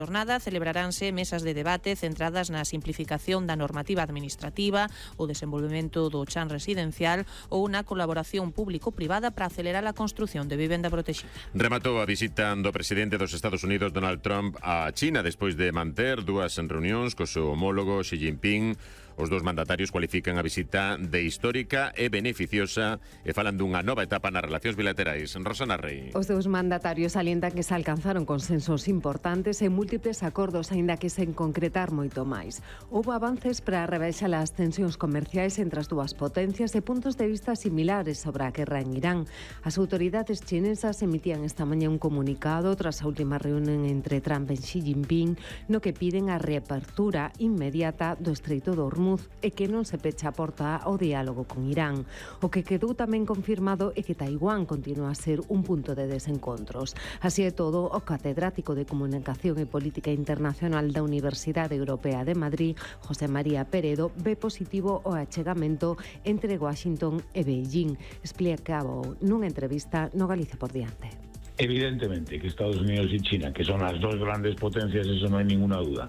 Jornada celebraránse mesas de debate centradas na simplificación da normativa administrativa, o desenvolvemento do chan residencial ou na colaboración público-privada para acelerar a construción de vivenda protexida. Rematou a visita do presidente dos Estados Unidos, Donald Trump, a China despois de manter dúas reunións co seu homólogo Xi Jinping. Os dous mandatarios cualifican a visita de histórica e beneficiosa e falan dunha nova etapa nas relacións bilaterais. Rosana Rey. Os dous mandatarios alientan que se alcanzaron consensos importantes e múltiples acordos, aínda que sen concretar moito máis. Houbo avances para rebaixar as tensións comerciais entre as dúas potencias e puntos de vista similares sobre a guerra en Irán. As autoridades chinesas emitían esta mañá un comunicado tras a última reunión entre Trump e Xi Jinping no que piden a reapertura inmediata do Estreito de Hormuz e que non se pecha a porta ao diálogo con Irán. O que quedou tamén confirmado é que Taiwán continúa a ser un punto de desencontros. Así é todo, o catedrático de Comunicación e Política Internacional da Universidade Europea de Madrid, José María Peredo, ve positivo o achegamento entre Washington e Beijing. Explicaba nunha entrevista no Galicia por Diante. Evidentemente que Estados Unidos y China, que son las dos grandes potencias, eso no hay ninguna duda,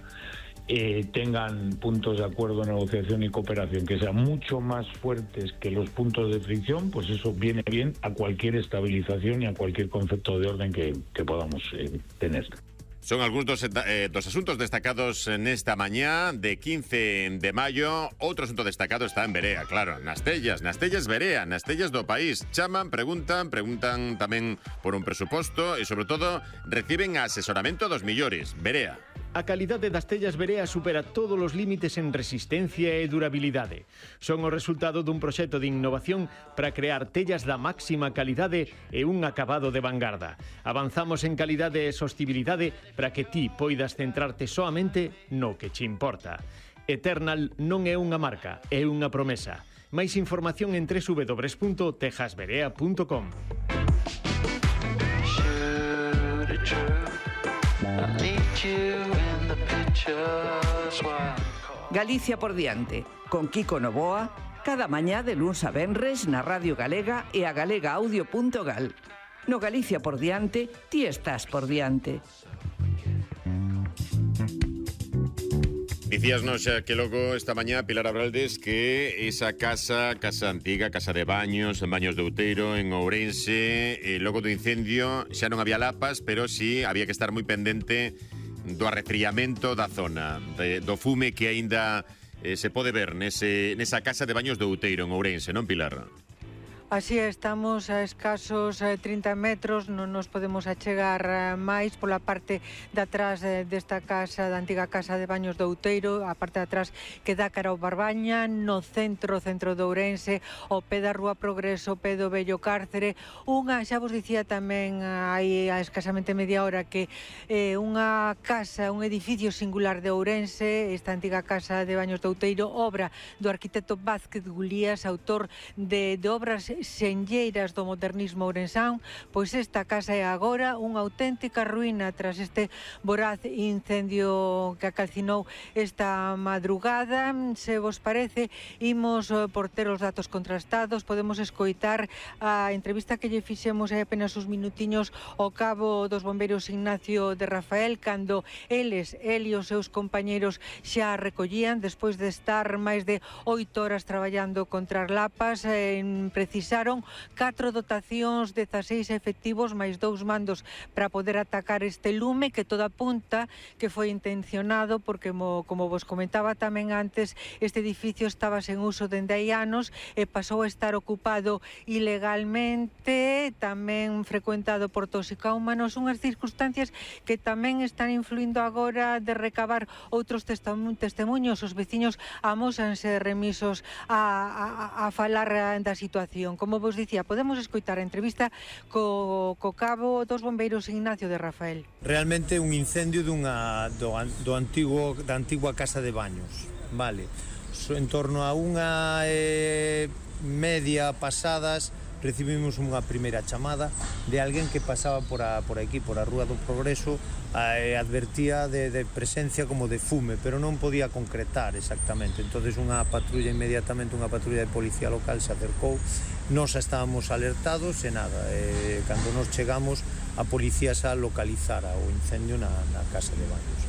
tengan puntos de acuerdo, negociación y cooperación que sean mucho más fuertes que los puntos de fricción, pues eso viene bien a cualquier estabilización y a cualquier concepto de orden que podamos tener. Son algúns dos asuntos destacados nesta mañá de 15 de maio. Outro asunto destacado está en Berea, claro, nas tellas Berea, nas tellas do país. Chaman, preguntan tamén por un presuposto e, sobre todo, reciben asesoramento dos millores. Berea. A calidade das tellas Berea supera todos os límites en resistencia e durabilidade. Son o resultado dun proxecto de innovación para crear tellas da máxima calidade e un acabado de vanguarda. Avanzamos en calidade e sostibilidade para que ti poidas centrarte soamente no que che importa. Eternal non é unha marca, é unha promesa. Máis información en www.tejasberea.com. Galicia por diante, con Kiko Novoa, cada mañá de luns a venres na Radio Galega e a galegaaudio.gal. No Galicia por diante, ti estás por diante. Dicíasnos xa que logo esta mañá, Pilar Abraldes, que esa casa antiga, casa de baños, en Baños de Outeiro, en Ourense, logo do incendio xa non había lapas, pero sí había que estar moi pendente do arrefriamento da zona, do fume que aínda se pode ver nesa casa de Baños de Outeiro, en Ourense, non, Pilar? Así estamos a escasos 30 metros, non nos podemos achegar máis pola parte de atrás desta casa, da antiga casa de Baños de Outeiro, a parte de atrás que dá cara ao Barbaña, no centro de Ourense, ao pé da Rúa Progreso, ao pé do vello cárcere, xa vos dicía tamén hai escasamente media hora que unha casa, un edificio singular de Ourense, esta antiga casa de Baños de Outeiro, obra do arquitecto Vázquez Gulías, autor de obras senlleiras do modernismo ourensán, pois esta casa é agora unha auténtica ruína tras este voraz incendio que calcinou esta madrugada. Se vos parece, imos por ter os datos contrastados, podemos escoitar a entrevista que lle fixemos hai apenas uns minutiños ao cabo dos bombeiros Ignacio de Rafael, cando el e os seus compañeros xa recollían despois de estar máis de 8 horas traballando contra as lapas. Precisaron 4 dotacións, 16 efectivos, máis 2 mandos para poder atacar este lume, que toda apunta que foi intencionado, porque, como vos comentaba tamén antes, este edificio estaba sen uso dende hai anos e pasou a estar ocupado ilegalmente, tamén frecuentado por toxicómanos, unhas circunstancias que tamén están influindo agora de recabar outros testemuños. Os veciños amósanse remisos a falar da situación. Como vos dicía, podemos escoitar a entrevista co cabo dos bombeiros Ignacio de Rafael. Realmente un incendio da antigua casa de baños, vale. En torno a unha media pasadas recibimos unha primeira chamada de alguén que pasaba por aquí, por a Rúa do Progreso, advertía de presencia como de fume, pero non podía concretar exactamente. Entonces inmediatamente unha patrulla de policía local se acercou, nós estábamos alertados e nada, cando nos chegamos a policía xa localizara o incendio na casa de baños.